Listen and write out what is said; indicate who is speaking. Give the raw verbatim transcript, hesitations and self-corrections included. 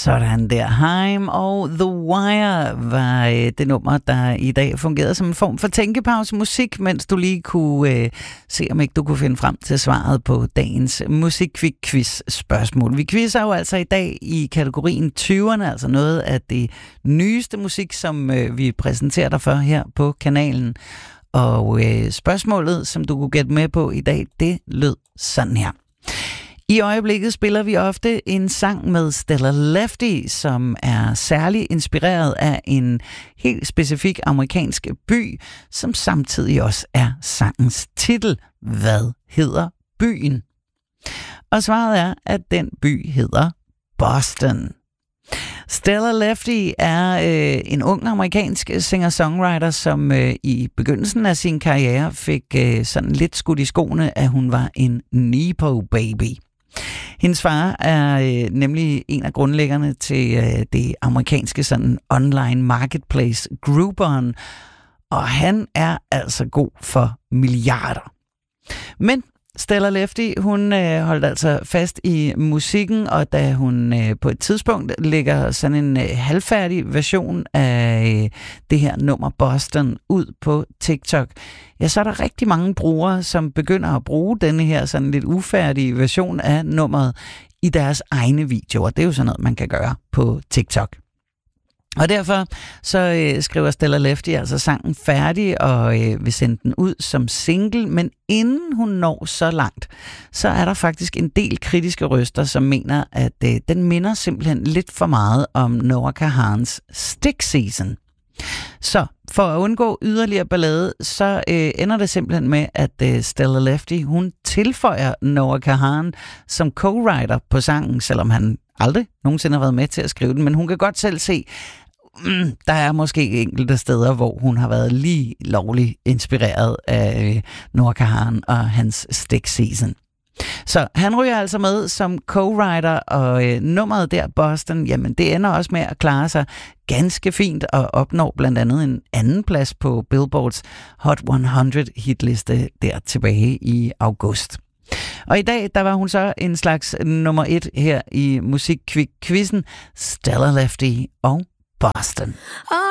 Speaker 1: Sådan der. Haim og The Wire var øh, det nummer, der i dag fungerede som en form for tænkepause musik, mens du lige kunne øh, se, om ikke du kunne finde frem til svaret på dagens musikquiz-spørgsmål. Vi quizzer jo altså i dag i kategorien tyverne, altså noget af det nyeste musik, som øh, vi præsenterer dig for her på kanalen. Og øh, spørgsmålet, som du kunne gætte med på i dag, det lød sådan her. I øjeblikket spiller vi ofte en sang med Stella Lefty, som er særligt inspireret af en helt specifik amerikansk by, som samtidig også er sangens titel. Hvad hedder byen? Og svaret er, at den by hedder Boston. Stella Lefty er øh, en ung amerikansk singer-songwriter, som øh, i begyndelsen af sin karriere fik øh, sådan lidt skudt i skoene, at hun var en Nepo-baby. Hendes far er øh, nemlig en af grundlæggerne til øh, det amerikanske sådan online marketplace Groupon, og han er altså god for milliarder. Men Stella Lefty, hun øh, holdt altså fast i musikken, og da hun øh, på et tidspunkt lægger sådan en øh, halvfærdig version af øh, det her nummer Boston ud på TikTok, ja, så er der rigtig mange brugere, som begynder at bruge denne her sådan lidt ufærdige version af nummeret i deres egne videoer. Det er jo sådan noget, man kan gøre på TikTok. Og derfor så øh, skriver Stella Lefty altså sangen færdig og øh, vil sende den ud som single, men inden hun når så langt, så er der faktisk en del kritiske røster, som mener, at øh, den minder simpelthen lidt for meget om Noah Kahans Stick Season. Så for at undgå yderligere ballade, så øh, ender det simpelthen med, at øh, Stella Lefty, hun tilføjer Noah Kahan som co-writer på sangen, selvom han aldrig nogensinde har været med til at skrive den, men hun kan godt selv se, mm, der er måske enkelte steder, hvor hun har været lige lovligt inspireret af øh, Noah Kahan og hans Stick Season. Så han ryger altså med som co-writer, og øh, nummeret der, Boston, jamen det ender også med at klare sig ganske fint og opnår blandt andet en anden plads på Billboards Hot hundrede hitliste der tilbage i august. Og i dag, der var hun så en slags nummer et her i musikquizzen, Stella Lefty og Boston.